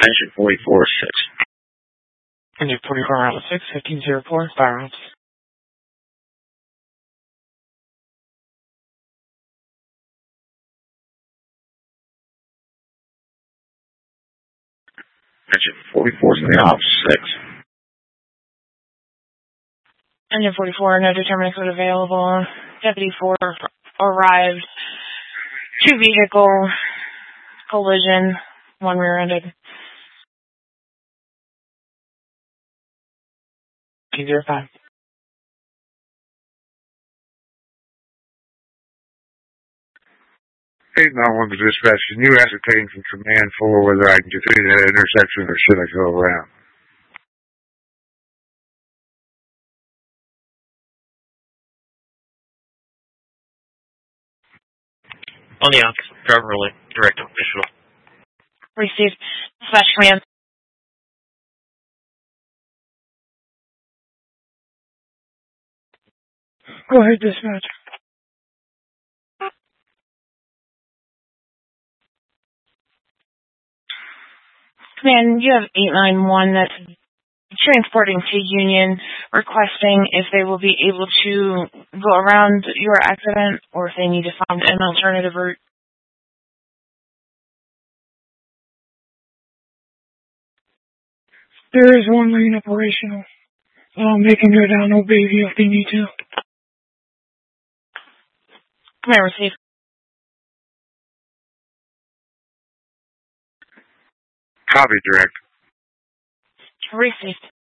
Engine 44-6. Engine 44 Outlet 6, 1504, firearms. Engine 44 is in the office 6. Engine 44, no determinant code available. Deputy 4 arrived. 2 vehicle collision, 1 rear-ended. 205. Hey, 911 to dispatch. Can you ascertain from Command 4 whether I can get through that intersection or should I go around? On the out, driver relay, direct official. Received. Dispatch command. Go ahead, dispatch. Command, you have 891 that's transporting to Union, requesting if they will be able to go around your accident or if they need to find an alternative route. There is 1 lane operational. They can go down Old Bayview if they need to. Command received. Copy, direct. Received.